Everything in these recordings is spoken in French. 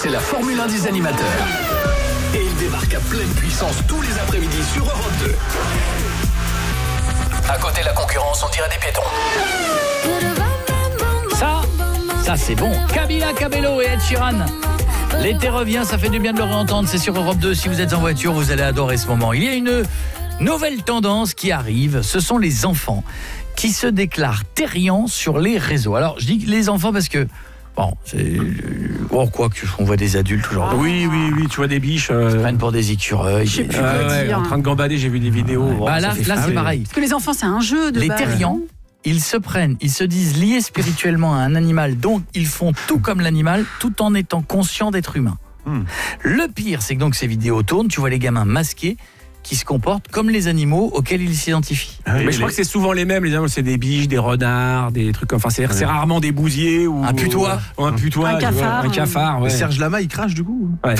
c'est la Formule 1 des animateurs. Et il débarque à pleine puissance tous les après-midi sur Europe 2. À côté de la concurrence, on dirait des piétons. Ça c'est bon. Camila Cabello et Ed Sheeran. L'été revient, ça fait du bien de le réentendre. C'est sur Europe 2. Si vous êtes en voiture, vous allez adorer ce moment. Il y a une nouvelle tendance qui arrive. Ce sont les enfants qui se déclarent terriens sur les réseaux. Alors, je dis les enfants parce que bon, c'est quoi que on voit des adultes aujourd'hui. Oui, tu vois des biches Ils se prennent pour des écureuils. Je sais plus quoi dire. en train de gambader, j'ai vu des vidéos. Là c'est pareil. Parce que les enfants, c'est un jeu de Les base. terriens, ils se disent liés spirituellement à un animal, donc ils font tout comme l'animal, tout en étant conscients d'être humains. Le pire, c'est que donc ces vidéos tournent, tu vois les gamins masqués qui se comportent comme les animaux auxquels ils s'identifient. Mais je crois que c'est souvent les mêmes, les animaux, c'est des biches, des renards, des trucs comme ça. C'est rarement des bousiers ou un putois. Un putois, un cafard. Ouais. Serge Lama, il crache du coup. Ouais.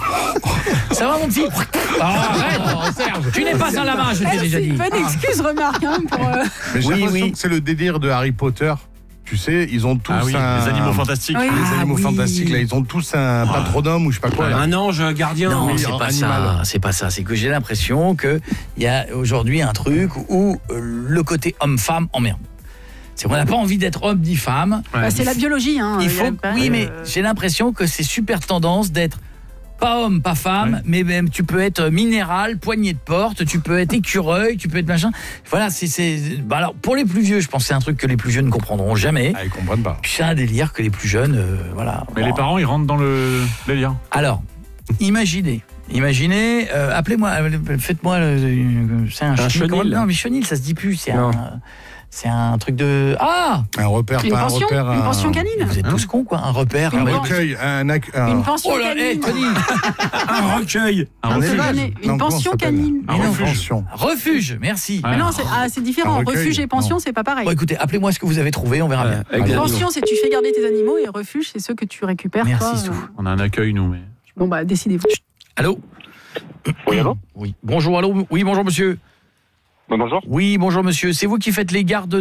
Ça va mon petit arrête, Serge. Tu n'es pas un lama, je t'ai déjà dit. C'est pas une excuse, remarque. Pour, Mais j'ai l'impression que c'est le délire de Harry Potter. Tu sais, ils ont tous les animaux fantastiques. Oui. Les animaux fantastiques, là, ils ont tous un patronome ou je sais pas quoi. Là. Un ange gardien. Non, Oui, c'est pas animal. ça. C'est pas ça. C'est que j'ai l'impression que il y a aujourd'hui un truc où le côté homme-femme emmerde. C'est qu'on n'a pas envie d'être homme ni femme. bah, c'est la biologie. Hein, Il faut. Oui, mais j'ai l'impression que c'est super tendance d'être pas homme, pas femme, mais même tu peux être minéral, poignée de porte, tu peux être écureuil, tu peux être machin. Voilà, bah alors pour les plus vieux, je pense que c'est un truc que les plus jeunes ne comprendront jamais. Ah, ils comprennent pas. Puis c'est un délire que les plus jeunes, voilà. Mais les parents, ils rentrent dans le délire. Alors, imaginez, appelez-moi, faites-moi, c'est un chenil. chenil. Non, mais chenil, ça se dit plus, c'est un truc de... Un repère, Une pas pension, un repère. une pension canine. Vous êtes tous cons, quoi. Un repère. Un recueil, Une pension Oh là, canine. Tony. Un recueil. Un refuge. Une pension canine. Un refuge. Refuge, merci. Mais non, c'est différent. Un recueil, Refuge et pension, non. c'est pas pareil. Bon, écoutez, appelez-moi ce que vous avez trouvé, on verra bien. Pension, c'est tu fais garder tes animaux et refuge, c'est ceux que tu récupères. Merci, toi, Sou. On a un accueil, nous, mais... Bon, bah, décidez-vous. Allô? Oui, allô? Oui. Bonjour, allô? Oui, bonjour, monsieur. Bonjour. Oui, bonjour, monsieur. C'est vous qui faites les gardes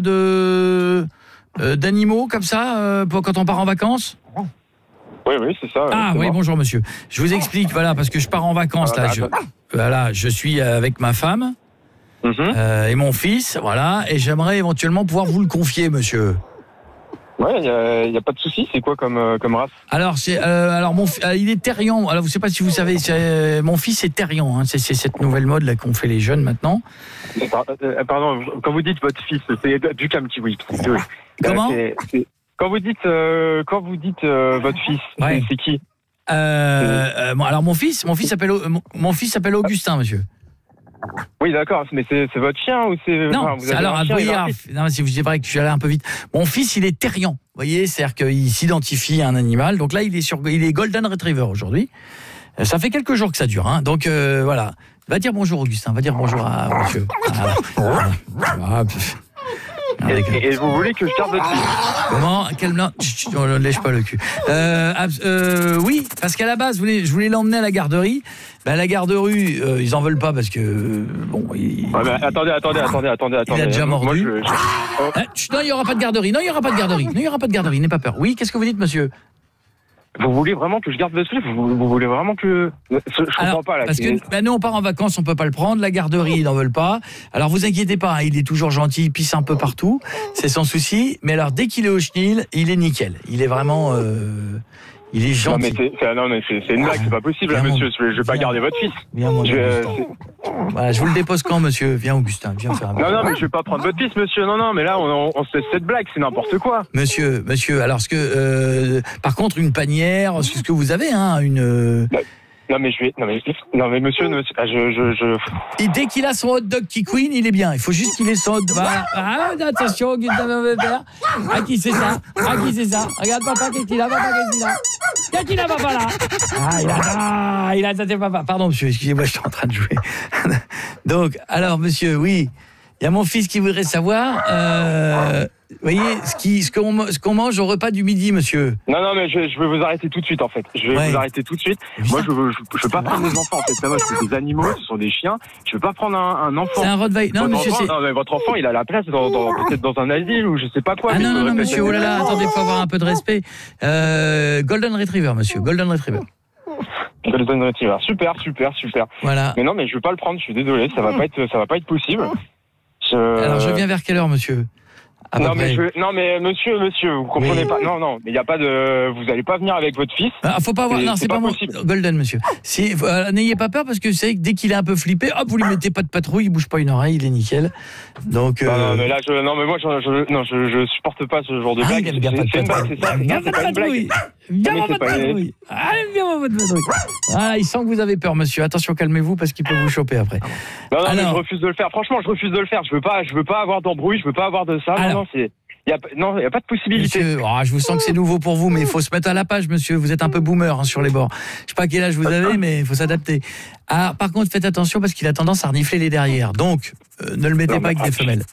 d'animaux, comme ça, quand on part en vacances? Oui, c'est ça. Ah c'est oui, moi. bonjour monsieur. Je vous explique, voilà, parce que je pars en vacances là. Je suis avec ma femme et mon fils, voilà, et j'aimerais éventuellement pouvoir vous le confier, monsieur. Ouais, il y a pas de souci. C'est quoi comme race? Alors il est terrien. Alors vous savez pas si vous savez, mon fils est terrien. Hein, c'est cette nouvelle mode là qu'ont fait les jeunes maintenant. Pardon, quand vous dites votre fils, c'est du cam kiwi. Comment? Quand vous dites votre fils, Ouais. c'est qui? Alors mon fils s'appelle Augustin, monsieur. Oui, d'accord, mais c'est votre chien ou c'est... Non, vous avez alors un chien et un fils. non, si vous dites vrai que je suis allé un peu vite. Mon fils, il est terrien. Vous voyez, c'est-à-dire qu'il s'identifie à un animal. Donc là, il est Golden Retriever aujourd'hui. Ça fait quelques jours que ça dure, hein. Donc voilà. Va dire bonjour, Augustin. Va dire bonjour à monsieur. Voilà. Et vous voulez que je garde votre fils? Comment? On ne lèche pas le cul. Oui, parce qu'à la base, je voulais l'emmener à la garderie. Ben, la garderie, ils en veulent pas parce que bon. Ouais, mais attendez. Il a déjà mordu. Moi, Non, il n'y aura pas de garderie. Non, il n'y aura pas de garderie. N'ayez pas peur. Oui, qu'est-ce que vous dites, monsieur? Vous voulez vraiment que je garde votre fils? Vous voulez vraiment que... Je comprends pas là. Parce que nous on part en vacances, on peut pas le prendre, la garderie ils n'en veulent pas. Alors vous inquiétez pas, hein, il est toujours gentil, il pisse un peu partout, c'est sans souci. Mais alors dès qu'il est au chenil, il est nickel. Il est vraiment, il est gentil. Non mais c'est une blague, c'est pas possible, là, monsieur. Je vais pas garder votre fils. Viens, mon Augustin. Voilà, je vous le dépose quand, monsieur? Viens, Augustin, viens faire un... Non, mais je vais pas prendre votre fils, monsieur. Non, mais là, on se fait cette blague, c'est n'importe quoi. Monsieur, alors par contre, une panière, ce que vous avez, hein, une... Non, mais monsieur, Et dès qu'il a son hot dog qui queen, il est bien. Il faut juste qu'il ait son hot dog. Voilà. Ah, attention, à qui c'est ça? Regarde papa, qu'est-ce qu'il a, Qu'est-ce qu'il a, papa, là? Il a ça, c'est papa. Pardon, monsieur, excusez-moi, je suis en train de jouer. Donc, alors, monsieur, oui. Il y a mon fils qui voudrait savoir, vous voyez, ce qu'on mange au repas du midi, monsieur. Non, mais je vais vous arrêter tout de suite, en fait. Je vais vous arrêter tout de suite. Moi, je veux pas prendre des enfants, en fait. Ça, moi, c'est des animaux, ce sont des chiens. Je veux pas prendre un enfant. C'est un Rottweiler. Non, monsieur, non, mais votre enfant, il a la place peut-être dans un asile ou je sais pas quoi. Ah non, monsieur, oh là là, attendez, faut avoir un peu de respect. Golden Retriever, monsieur, Golden Retriever. Golden Retriever, super. Voilà. Mais non, mais je veux pas le prendre, je suis désolé, ça va pas être possible. Alors, je viens vers quelle heure, monsieur? Non mais monsieur, vous comprenez pas. Non, mais il y a pas de. Vous allez pas venir avec votre fils. Ah, faut pas avoir. Non, c'est pas possible. Golden, monsieur. Si, n'ayez pas peur parce que vous savez que dès qu'il est un peu flippé, hop, vous lui mettez pas de patrouille, il bouge pas une oreille, il est nickel. Donc. Non, mais là, moi, je supporte pas ce genre de blague. Il aime bien pas de patrouille. Viens pas de patrouille. Viens pas de patrouille. Ah, il sent que vous avez peur, monsieur. Attention, calmez-vous parce qu'il peut vous choper après. Non, mais je refuse de le faire. Franchement, je refuse de le faire. Je veux pas avoir d'embrouille. Je veux pas avoir de ça. Il y a pas de possibilité. Monsieur, je vous sens que c'est nouveau pour vous, mais il faut se mettre à la page, monsieur. Vous êtes un peu boomer sur les bords. Je sais pas quel âge vous avez, mais il faut s'adapter. Ah, par contre, faites attention parce qu'il a tendance à renifler les derrières. Donc, ne le mettez pas avec des femelles.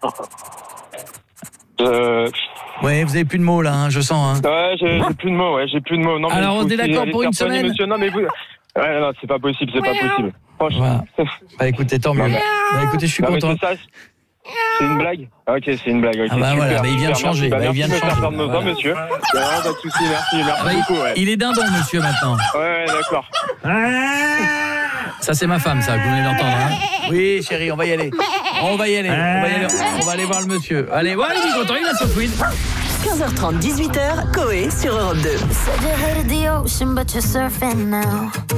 Ouais, vous avez plus de mots là, je sens. Ouais, j'ai plus de mots. Non, alors, on est d'accord pour une semaine. Monsieur, non, mais vous. Ouais, non, c'est pas possible. Franchement. Bah écoutez, tant mieux. Bah écoutez, je suis content. C'est une blague? Ok, c'est une blague. Okay, bah voilà, il vient de changer. Merci de me faire perdre nos temps, monsieur. Pas de soucis, merci beaucoup. Ouais. Il est dindon, monsieur, maintenant. Ouais, d'accord. Ça, c'est ma femme, ça, que vous venez d'entendre. Oui, chérie, on va y aller. On va aller voir le monsieur. Allez, voilà, il est content, il a son quiz. 15h30, 18h, Coé sur Europe 2.